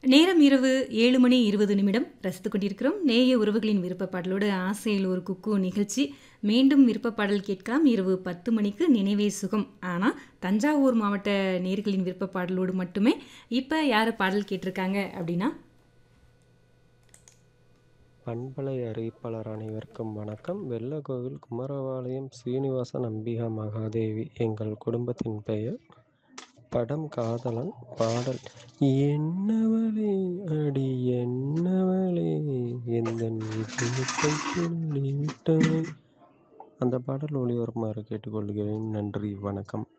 நேரம் இரவு 7 மணி 20 நிமிடம் ரசித்துக் கொண்டிருக்கிறோம். நேய உறவுகளின் விருப்ப பாடலோடு ஆசையில் ஒரு குக்கு நிகழ்ச்சி. மீண்டும் விருப்ப பாடல் கேட்கலாம். இரவு 10 மணிக்கு நினைவே சுகம். ஆனால் தஞ்சாவூர் மாவட்ட நேயர்களின் விருப்ப பாடலோடு மட்டுமே. இப்போ யார் பாடல் கேட்டிருக்காங்க அப்படின்னா பண்பலை அறிவிப்பாளர் அனைவருக்கும் வணக்கம். வெள்ளக்கோவில் குமரபாளையம் சீனிவாசன் அம்பிகா மகாதேவி எங்கள் குடும்பத்தின் பெயர். படம் காதலன். பாடல் என்னவளே அடி என்னவளே எந்தன் இதயத்தை கிள்ளி விட்டவளே. அந்த பாடல் ஒளிபரப்புமாறு கேட்டுக்கொள்கிறேன். நன்றி, வணக்கம்.